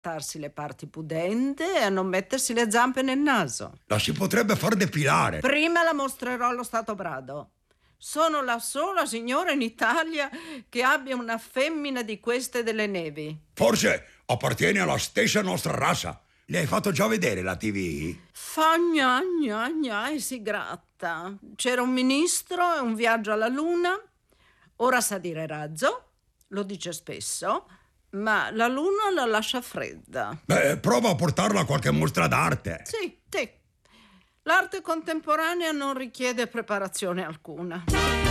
trattarsi le parti pudente e a non mettersi le zampe nel naso. La si potrebbe far depilare. Prima la mostrerò allo Stato Brado. Sono la sola signora in Italia che abbia una femmina di queste delle nevi. Forse appartiene alla stessa nostra razza. Le hai fatto già vedere la TV? Fa gna gna gna e si gratta. C'era un ministro e un viaggio alla luna. Ora sa dire razzo, lo dice spesso, ma la luna la lascia fredda. Beh, prova a portarla a qualche mostra d'arte. Sì. L'arte contemporanea non richiede preparazione alcuna.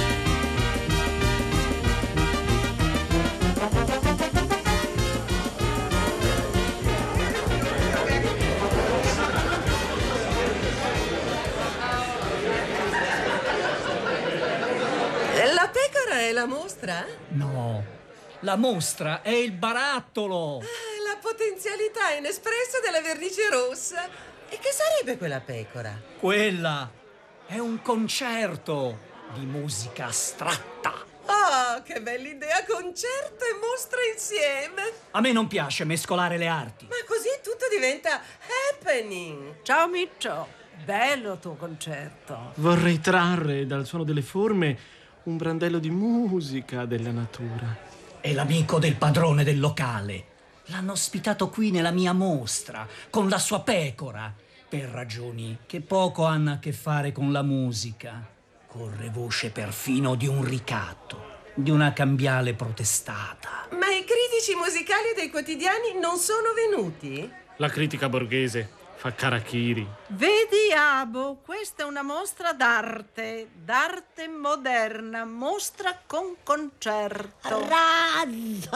La pecora è la mostra? No, la mostra è il barattolo. La potenzialità inespressa della vernice rossa. E che sarebbe quella pecora? Quella è un concerto di musica astratta. Oh, che bella idea, concerto e mostra insieme. A me non piace mescolare le arti. Ma così tutto diventa happening. Ciao Miccio, bello tuo concerto. Vorrei trarre dal suono delle forme un brandello di musica della natura. È l'amico del padrone del locale. L'hanno ospitato qui nella mia mostra, con la sua pecora, per ragioni che poco hanno a che fare con la musica. Corre voce perfino di un ricatto, di una cambiale protestata. Ma i critici musicali dei quotidiani non sono venuti? La critica borghese fa carachiri. Vedi, Abo, questa è una mostra d'arte moderna, mostra con concerto. Razzo!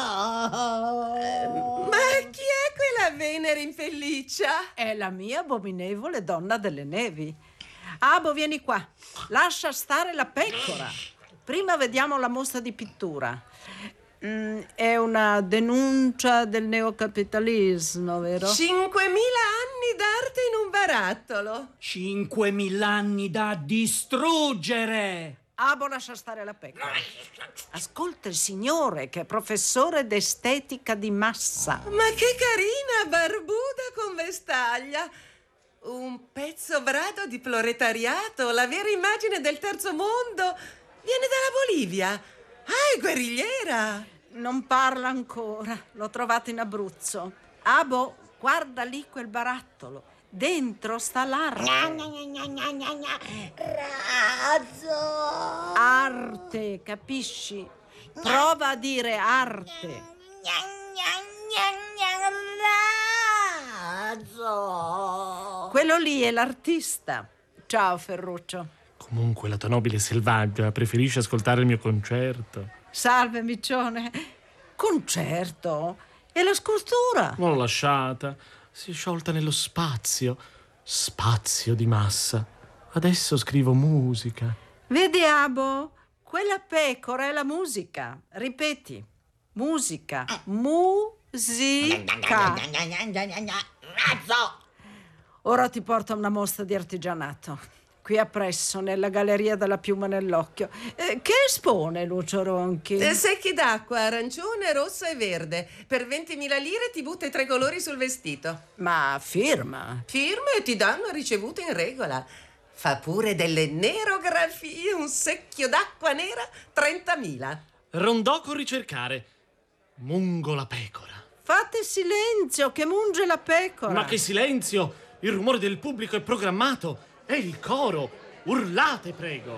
Ma chi è quella Venere infelicia? È la mia abominevole donna delle nevi. Abo, vieni qua, lascia stare la pecora. Prima vediamo la mostra di pittura. È una denuncia del neocapitalismo, vero? 5.000 anni d'arte in un barattolo. 5.000 anni da distruggere! Abo, lascia stare la pecora. Ascolta il signore che è professore d'estetica di massa. Ma che carina, barbuda con vestaglia. Un pezzo brado di proletariato, la vera immagine del terzo mondo. Viene dalla Bolivia. Ah, è guerrigliera. Non parla ancora, l'ho trovato in Abruzzo. Abo, guarda lì quel barattolo. Dentro sta l'arte. Razzo! Arte, capisci? Prova a dire arte. Razzo! Quello lì è l'artista. Ciao, Ferruccio. Comunque la tua nobile selvaggia preferisce ascoltare il mio concerto. Salve, Miccione. Concerto? E la scultura? Non l'ho lasciata. Si è sciolta nello spazio. Spazio di massa. Adesso scrivo musica. Vedi, Abo? Quella pecora è la musica. Ripeti. Musica. Musica. Razzo! Ora ti porto a una mostra di artigianato. Qui appresso, nella galleria della Piuma nell'Occhio. Che espone Lucio Ronchi? Secchi d'acqua, arancione, rosso e verde. Per 20.000 lire ti butta i 3 colori sul vestito. Ma firma. Firma e ti danno ricevuta in regola. Fa pure delle nerografie, un secchio d'acqua nera, 30.000. Rondò con ricercare. Mungo la pecora. Fate silenzio, che munge la pecora. Ma che silenzio! Il rumore del pubblico è programmato. È il coro. Urlate, prego.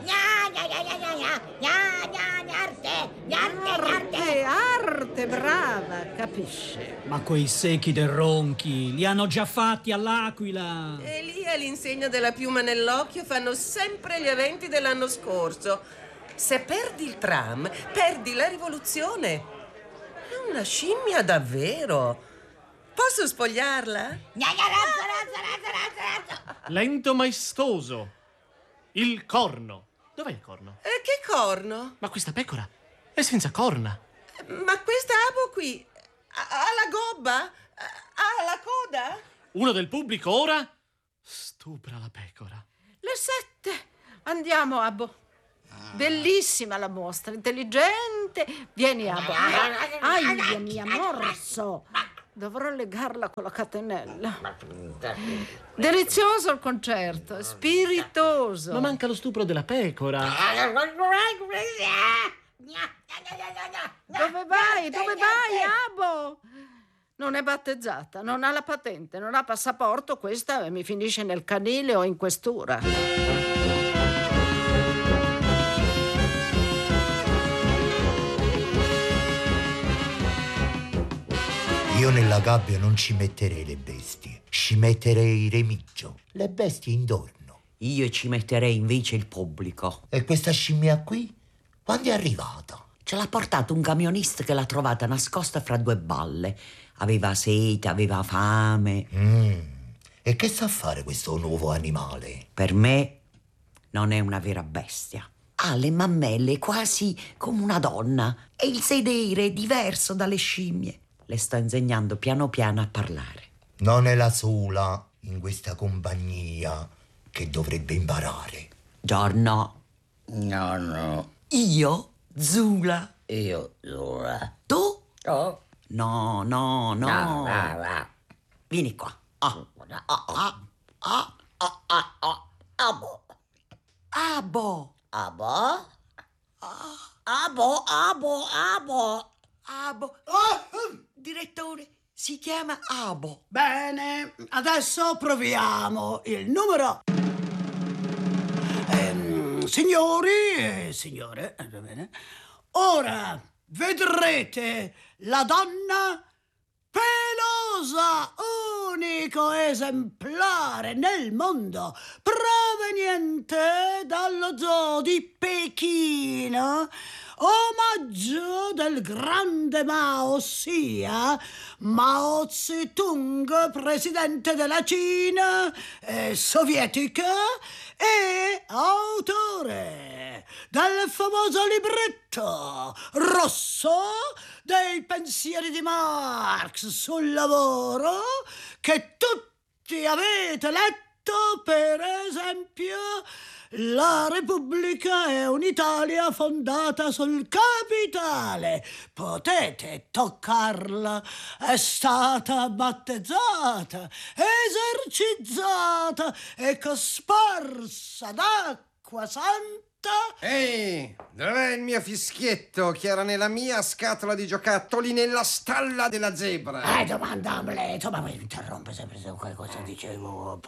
Arte, brava, capisce. Ma quei secchi del Ronchi li hanno già fatti all'Aquila. E lì all'insegna della Piuma nell'Occhio fanno sempre gli eventi dell'anno scorso. Se perdi il tram, perdi la rivoluzione. È una scimmia davvero. Posso spogliarla? Lento maestoso. Il corno. Dov'è il corno? Che corno? Ma questa pecora è senza corna. Ma questa abo qui ha la gobba? Ha la coda? Uno del pubblico ora stupra la pecora. Le 7. Andiamo, Abbo. Bellissima la mostra, intelligente. Vieni, Abbo. Aia, mi ha morso. Dovrò legarla con la catenella. Delizioso il concerto, spiritoso. Ma manca lo stupro della pecora. Dove vai? Dove vai, Abo? Non è battezzata, non ha la patente, non ha passaporto, questa mi finisce nel canile o in questura. Io nella gabbia non ci metterei le bestie, ci metterei Remigio, le bestie intorno. Io ci metterei invece il pubblico. E questa scimmia qui? Quando è arrivata? Ce l'ha portato un camionista che l'ha trovata nascosta fra due balle. Aveva sete, aveva fame. E che sa fare questo nuovo animale? Per me non è una vera bestia. Ha le mammelle quasi come una donna e il sedere diverso dalle scimmie. Le sto insegnando piano piano a parlare. Non è la sola in questa compagnia che dovrebbe imparare. Giorno. No. Io, Zula. Io, Zula. Tu? Oh. No. Va. Vieni qua. Abo. Abo. Abo. Direttore, si chiama Abo. Bene, adesso proviamo il numero. Signori e signore, va bene. Ora vedrete la donna pelosa, unico esemplare nel mondo, proveniente dallo zoo di Pechino, omaggio del grande Mao, ossia Mao Zedong, presidente della Cina sovietica e autore del famoso libretto rosso dei pensieri di Marx sul lavoro che tutti avete letto, per esempio. La Repubblica è un'Italia fondata sul capitale. Potete toccarla. È stata battezzata, esercizzata e cosparsa d'acqua santa. Ehi, dov'è il mio fischietto che era nella mia scatola di giocattoli nella stalla della zebra? Domanda Amleto, ma mi interrompe sempre su qualcosa dicevo.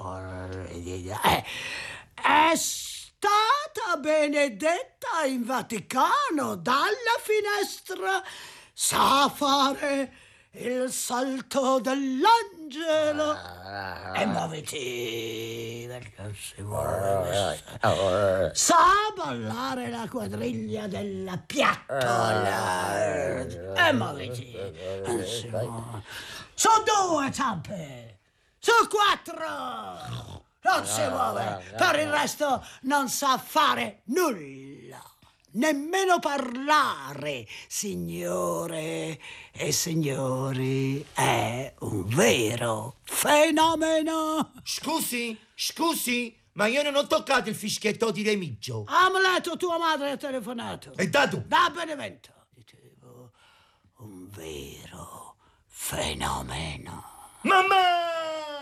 È stata benedetta in Vaticano dalla finestra. Sa fare il salto dell'angelo. E muoviti, perché si muove. Sa ballare la quadriglia della piattola. E muoviti. Su 2 zampe, su 4. Non si muove, per il resto non sa fare nulla, nemmeno parlare. Signore e signori, è un vero fenomeno. Scusi, ma io non ho toccato il fischietto di Remigio. Amleto, tua madre ha telefonato. E da tu? Da Benevento. Dicevo, un vero fenomeno. Mamma!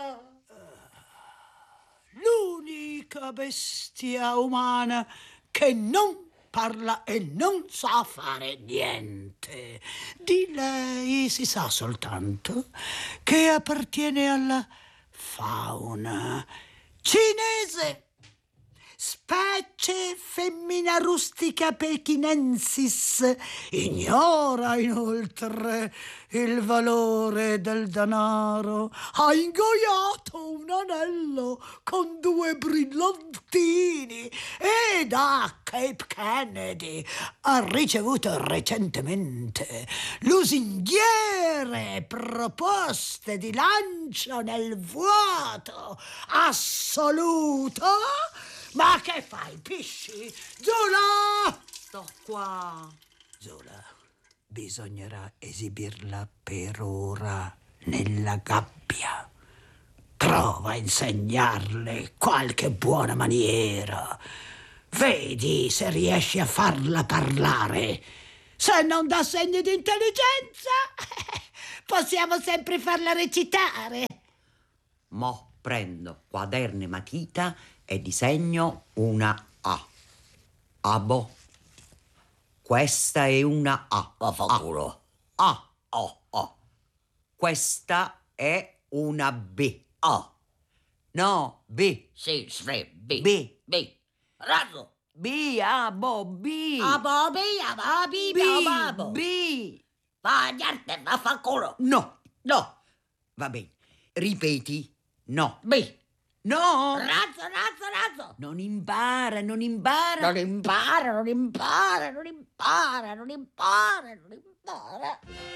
L'unica bestia umana che non parla e non sa fare niente. Di lei si sa soltanto che appartiene alla fauna cinese, specie femmina rustica pechinensis. Ignora inoltre il valore del denaro. Ha ingoiato un anello con 2 brillantini e da Cape Kennedy ha ricevuto recentemente lusinghiere proposte di lancio nel vuoto assoluto. Ma che fai, pisci? Zula! Sto qua. Zola, bisognerà esibirla per ora nella gabbia. Prova a insegnarle qualche buona maniera. Vedi se riesci a farla parlare. Se non dà segni di intelligenza, possiamo sempre farla recitare. Mo prendo quaderno e matita e disegno una A. Abo. Questa è una A. Vaffanculo. A. Oh. Questa è una B. Oh. No, B. Sì, B. B. Razzo. B, abo, B. Abobi, ababi, bababo. B. Vagliarte, vaffanculo. No. No. Va bene. Ripeti. No. B. No. Razzo. Non impara. Non impara.